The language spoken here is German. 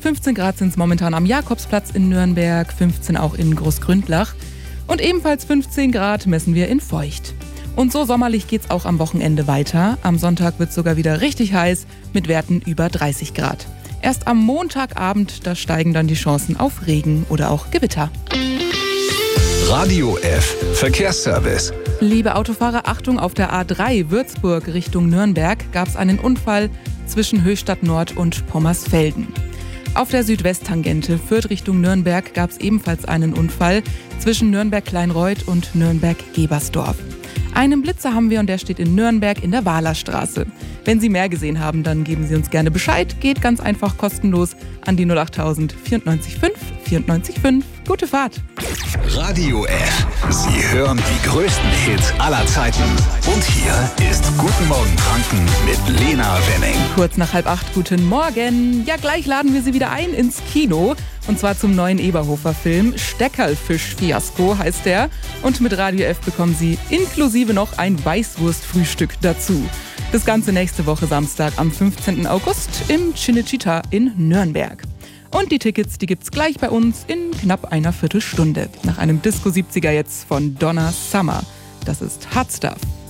15 Grad sind es momentan am Jakobsplatz in Nürnberg, 15 auch in Großgründlach. Und ebenfalls 15 Grad messen wir in Feucht. Und so sommerlich geht's auch am Wochenende weiter. Am Sonntag wird es sogar wieder richtig heiß mit Werten über 30 Grad. Erst am Montagabend, da steigen dann die Chancen auf Regen oder auch Gewitter. Radio F Verkehrsservice. Liebe Autofahrer, Achtung, auf der A3 Würzburg Richtung Nürnberg gab es einen Unfall zwischen Höchstadt Nord und Pommersfelden. Auf der Südwesttangente Fürth Richtung Nürnberg gab es ebenfalls einen Unfall zwischen Nürnberg-Kleinreuth und Nürnberg-Gebersdorf. Einen Blitzer haben wir und der steht in Nürnberg in der Wahlerstraße. Wenn Sie mehr gesehen haben, dann geben Sie uns gerne Bescheid. Geht ganz einfach kostenlos an die 08000 94 5 94 5. Gute Fahrt! Radio F. Sie hören die größten Hits aller Zeiten. Und hier ist Guten Morgen Franken mit Lena Wenning. Kurz nach 7:30, guten Morgen. Ja, gleich laden wir Sie wieder ein ins Kino. Und zwar zum neuen Eberhofer-Film. Steckerlfisch-Fiasko heißt der. Und mit Radio F bekommen Sie inklusive noch ein Weißwurstfrühstück dazu. Das Ganze nächste Woche Samstag am 15. August im Cinecittà in Nürnberg. Und die Tickets, die gibt's gleich bei uns in knapp einer Viertelstunde. Nach einem Disco 70er jetzt von Donna Summer. Das ist Hot Stuff.